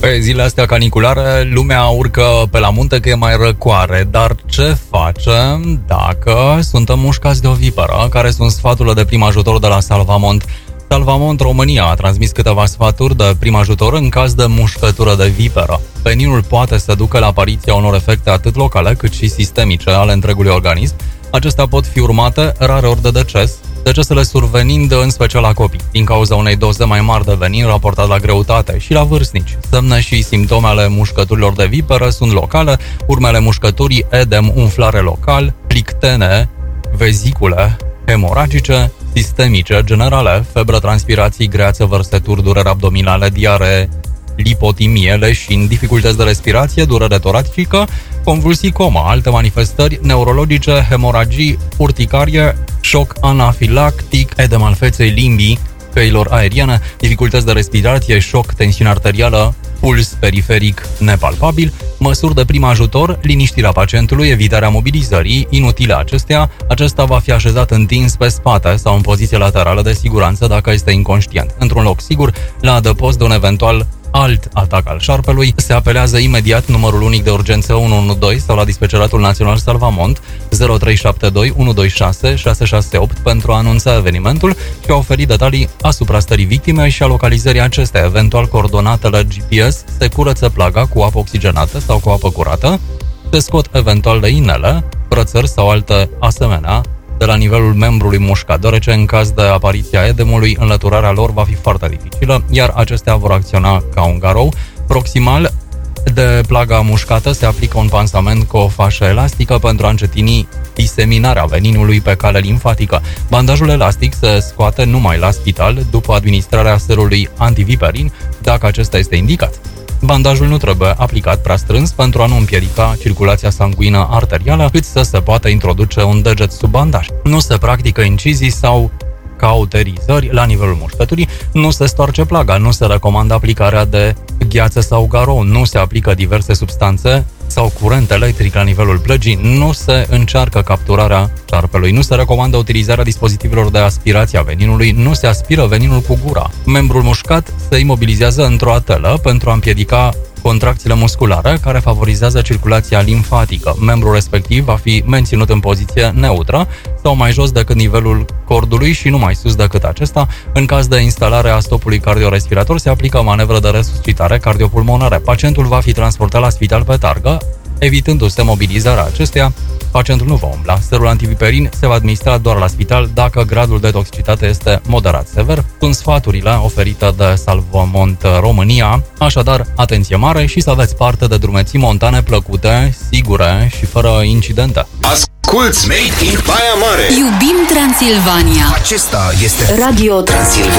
Pe zilele astea caniculare, lumea urcă pe la munte că e mai răcoare, dar ce facem dacă suntem mușcați de o viperă? Care sunt sfaturile de prim ajutor de la Salvamont? Salvamont România a transmis câteva sfaturi de prim ajutor în caz de mușcătură de viperă. Veninul poate să ducă la apariția unor efecte atât locale cât și sistemice ale întregului organism. Acestea pot fi urmate rareori de deces, decesele survenind în special la copii, din cauza unei doze mai mari de venin raportat la greutate și la vârstnici. Semne și simptome ale mușcăturilor de viperă sunt locale, urmele mușcăturii, edem, umflare local, plictene, vezicule, hemoragice, sistemice, generale, febră, transpirații, greață, vărsături, dureri abdominale, diaree, lipotimie, leșini, dificultăți de respirație, durere toracică, convulsii, coma, alte manifestări neurologice, hemoragii, urticarie, șoc anafilactic, edem al feței, limbii, căilor aeriene, dificultăți de respirație, șoc, tensiune arterială, puls periferic nepalpabil, măsuri de prim ajutor, liniștirea pacientului, evitarea mobilizării inutile acestea. Acesta va fi așezat întins pe spate sau în poziție laterală de siguranță dacă este inconștient. Într-un loc sigur, la adăpost de un eventual alt atac al șarpelui, se apelează imediat numărul unic de urgență 112 sau la Dispeceratul Național Salvamont 0372 126 668 pentru a anunța evenimentul și a oferi detalii asupra stării victimei și a localizării acesteia. Eventual, coordonatele GPS se curăță plaga cu apă oxigenată sau cu apă curată, se scot eventual de inele, brățări sau alte asemenea de la nivelul membrului mușcat, deoarece în caz de apariția edemului, înlăturarea lor va fi foarte dificilă, iar acestea vor acționa ca un garou. Proximal de plaga mușcată se aplică un pansament cu o fașă elastică pentru a încetini diseminarea veninului pe cale limfatică. Bandajul elastic se scoate numai la spital după administrarea serului antiviperin, dacă acesta este indicat. Bandajul nu trebuie aplicat prea strâns pentru a nu împiedica circulația sanguină arterială, cât să se poată introduce un deget sub bandaj. Nu se practică incizii sau cauterizări la nivelul mușcăturii, nu se stoarce plaga, nu se recomandă aplicarea de gheață sau garou, nu se aplică diverse substanțe sau curent electric la nivelul plăgii, nu se încearcă capturarea șarpelui, nu se recomandă utilizarea dispozitivelor de aspirație a veninului, nu se aspiră veninul cu gura. Membrul mușcat se imobilizează într-o atelă pentru a împiedica contracțiile musculare care favorizează circulația limfatică. Membrul respectiv va fi menținut în poziție neutră sau mai jos decât nivelul cordului și nu mai sus decât acesta. În caz de instalare a stopului cardiorespirator se aplică manevră de resuscitare cardiopulmonară. Pacientul va fi transportat la spital pe targă, evitându-se mobilizarea acesteia. Pacientul nu va umbla. Serul antiviperin se va administra doar la spital dacă gradul de toxicitate este moderat sever. Sunt sfaturile oferite de Salvamont România. Așadar, atenție mare și să aveți parte de drumeții montane plăcute, sigure și fără incidente. Asculți Made in Baia Mare. Iubim Transilvania. Acesta este Radio Transilvania.